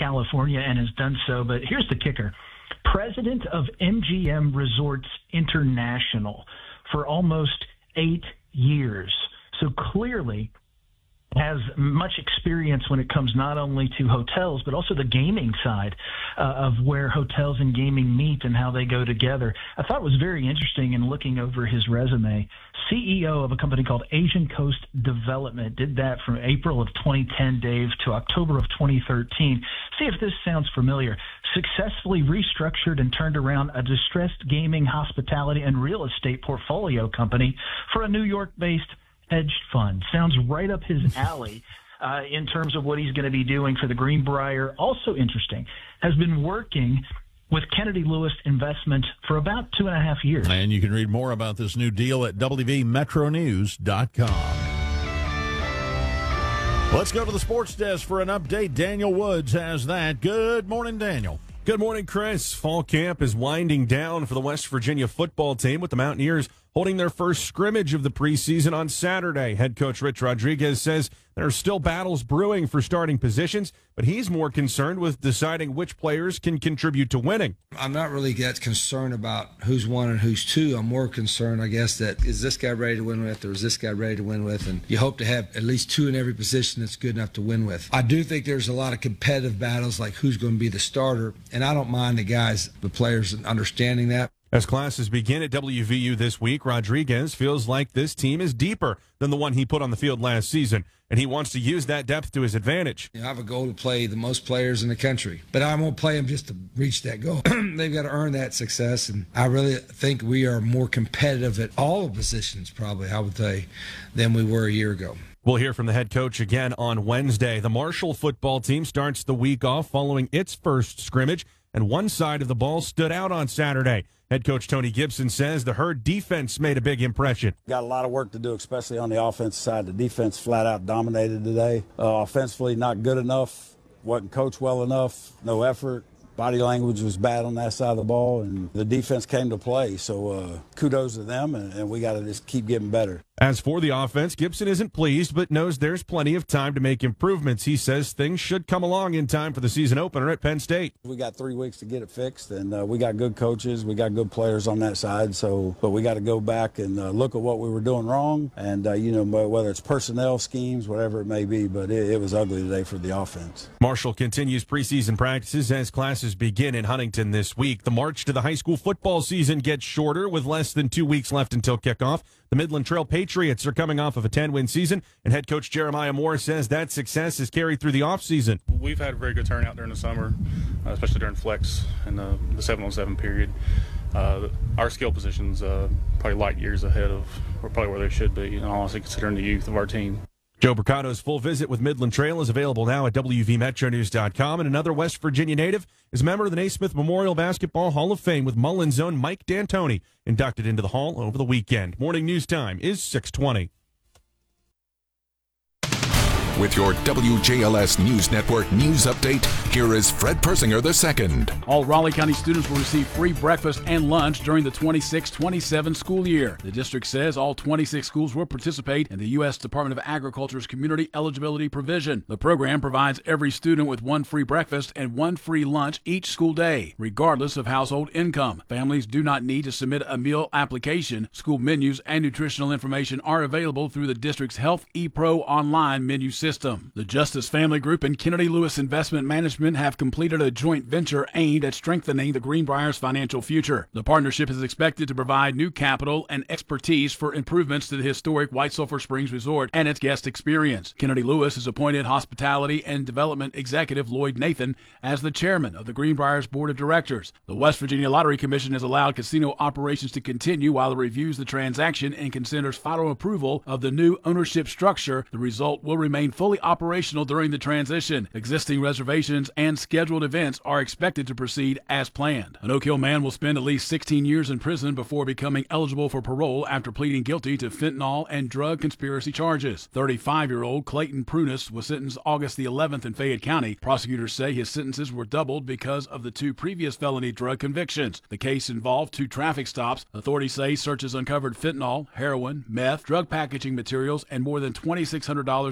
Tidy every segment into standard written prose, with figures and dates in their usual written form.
California and has done so. But here's the kicker. President of MGM Resorts International for almost 8 years. So clearly has much experience when it comes not only to hotels, but also the gaming side of where hotels and gaming meet and how they go together. I thought it was very interesting in looking over his resume. CEO of a company called Asian Coast Development, did that from April of 2010, Dave, to October of 2013. See if this sounds familiar. Successfully restructured and turned around a distressed gaming, hospitality, and real estate portfolio company for a New York-based hedge fund. Sounds right up his alley in terms of what he's going to be doing for the Greenbrier. Also interesting, has been working with Kennedy Lewis Investment for about 2.5 years. And you can read more about this new deal at WVMetroNews.com. Let's go to the sports desk for an update. Daniel Woods has that. Good morning, Daniel. Good morning, Chris. Fall camp is winding down for the West Virginia football team, with the Mountaineers holding their first scrimmage of the preseason on Saturday. Head coach Rich Rodriguez says there are still battles brewing for starting positions, but he's more concerned with deciding which players can contribute to winning. I'm not really that concerned about who's one and who's two. I'm more concerned, I guess, that is this guy ready to win with or is this guy ready to win with? And you hope to have at least two in every position that's good enough to win with. I do think there's a lot of competitive battles, like who's going to be the starter, and I don't mind the players understanding that. As classes begin at WVU this week, Rodriguez feels like this team is deeper than the one he put on the field last season, and he wants to use that depth to his advantage. I have a goal to play the most players in the country, but I won't play them just to reach that goal. They've got to earn that success, and I really think we are more competitive at all positions, probably, I would say, than we were a year ago. We'll hear from the head coach again on Wednesday. The Marshall football team starts the week off following its first scrimmage, and one side of the ball stood out on Saturday. Head coach Tony Gibson says the Herd defense made a big impression. Got a lot of work to do, especially on the offensive side. The defense flat out dominated today. Offensively, not good enough. Wasn't coached well enough. No effort. Body language was bad on that side of the ball, and the defense came to play. So kudos to them, and we got to just keep getting better. As for the offense, Gibson isn't pleased, but knows there's plenty of time to make improvements. He says things should come along in time for the season opener at Penn State. We got 3 weeks to get it fixed, and we got good coaches. We got good players on that side. But we got to go back and look at what we were doing wrong, and whether it's personnel schemes, whatever it may be. But it was ugly today for the offense. Marshall continues preseason practices as classes begin in Huntington this week. The march to the high school football season gets shorter with less than 2 weeks left until kickoff. The Midland Trail Patriots are coming off of a 10-win season, and head coach Jeremiah Moore says that success is carried through the offseason. We've had a very good turnout during the summer, especially during flex and the 7-on-7 period. Our skill positions probably light years ahead of probably where they should be, and honestly considering the youth of our team. Joe Bricato's full visit with Midland Trail is available now at WVMetroNews.com. And another West Virginia native is a member of the Naismith Memorial Basketball Hall of Fame, with Mullins' own Mike D'Antoni inducted into the Hall over the weekend. Morning news time is 6:20. With your WJLS News Network news update, here is Fred Persinger II. All Raleigh County students will receive free breakfast and lunch during the 26-27 school year. The district says all 26 schools will participate in the U.S. Department of Agriculture's Community Eligibility Provision. The program provides every student with 1 free breakfast and 1 free lunch each school day, regardless of household income. Families do not need to submit a meal application. School menus and nutritional information are available through the district's Health ePro online menu system. The Justice Family Group and Kennedy Lewis Investment Management have completed a joint venture aimed at strengthening the Greenbrier's financial future. The partnership is expected to provide new capital and expertise for improvements to the historic White Sulphur Springs Resort and its guest experience. Kennedy Lewis has appointed Hospitality and Development Executive Lloyd Nathan as the chairman of the Greenbrier's Board of Directors. The West Virginia Lottery Commission has allowed casino operations to continue while it reviews the transaction and considers final approval of the new ownership structure. The result will remain fully operational during the transition. Existing reservations and scheduled events are expected to proceed as planned. An Oak Hill man will spend at least 16 years in prison before becoming eligible for parole after pleading guilty to fentanyl and drug conspiracy charges. 35-year-old Clayton Prunus was sentenced August the 11th in Fayette County. Prosecutors say his sentences were doubled because of the 2 previous felony drug convictions. The case involved 2 traffic stops. Authorities say searches uncovered fentanyl, heroin, meth, drug packaging materials, and more than $2,600 in cash.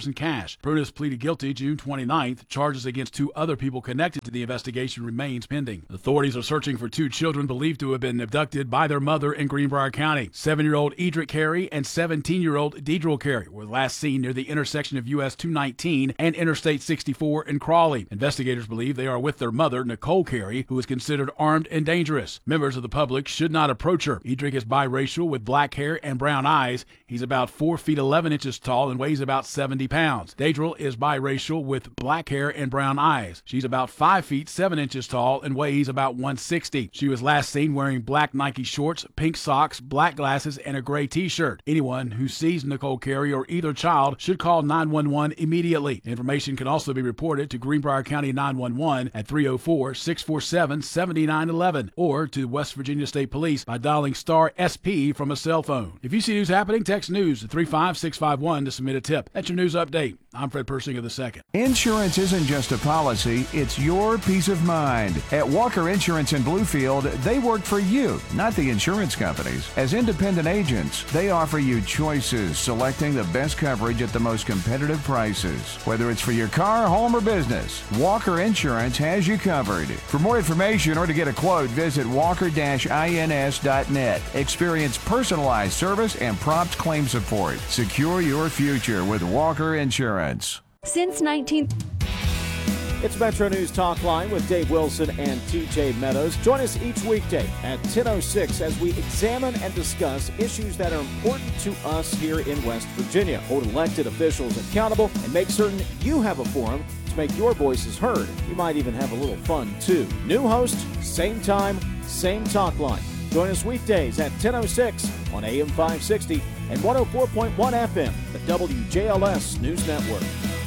crash. Prunus pleaded guilty June 29th. Charges against 2 other people connected to the investigation remains pending. Authorities are searching for 2 children believed to have been abducted by their mother in Greenbrier County. 7-year-old Edric Carey and 17-year-old Deidre Carey were last seen near the intersection of US 219 and Interstate 64 in Crawley. Investigators believe they are with their mother, Nicole Carey, who is considered armed and dangerous. Members of the public should not approach her. Edric is biracial with black hair and brown eyes. He's about 4 feet 11 inches tall and weighs about 70 pounds. Deidre is biracial with black hair and brown eyes. She's about 5 feet 7 inches tall and weighs about 160. She was last seen wearing black Nike shorts, pink socks, black glasses, and a gray t-shirt. Anyone who sees Nicole Carey or either child should call 911 immediately. Information can also be reported to Greenbrier County 911 at 304-647-7911 or to West Virginia State Police by dialing star SP from a cell phone. If you see news happening, text news to 35651 to submit a tip. That's your news update. I'm Fred Persinger II. Insurance isn't just a policy, it's your peace of mind. At Walker Insurance in Bluefield, they work for you, not the insurance companies. As independent agents, they offer you choices, selecting the best coverage at the most competitive prices. Whether it's for your car, home, or business, Walker Insurance has you covered. For more information or to get a quote, visit walker-ins.net. Experience personalized service and prompt claim support. Secure your future with Walker Insurance. Since It's Metro News Talk Line with Dave Wilson and TJ Meadows. Join us each weekday at 10:06 as we examine and discuss issues that are important to us here in West Virginia. Hold elected officials accountable and make certain you have a forum to make your voices heard. You might even have a little fun, too. New host, same time, same talk line. Join us weekdays at 10:06 on AM 560 and 104.1 FM, the WJLS News Network.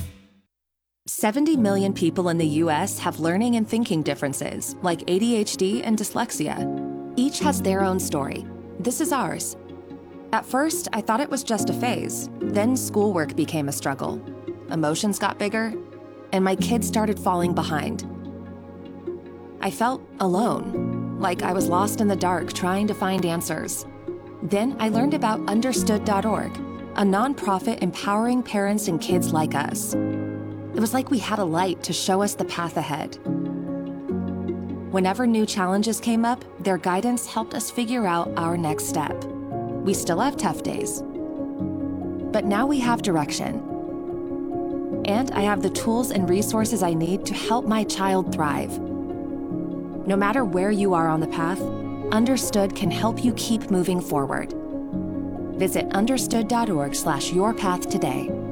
70 million people in the U.S. have learning and thinking differences, like ADHD and dyslexia. Each has their own story. This is ours. At first, I thought it was just a phase. Then schoolwork became a struggle. Emotions got bigger, and my kids started falling behind. I felt alone, like I was lost in the dark trying to find answers. Then I learned about Understood.org, a nonprofit empowering parents and kids like us. It was like we had a light to show us the path ahead. Whenever new challenges came up, their guidance helped us figure out our next step. We still have tough days, but now we have direction. And I have the tools and resources I need to help my child thrive. No matter where you are on the path, Understood can help you keep moving forward. Visit understood.org/yourpath today.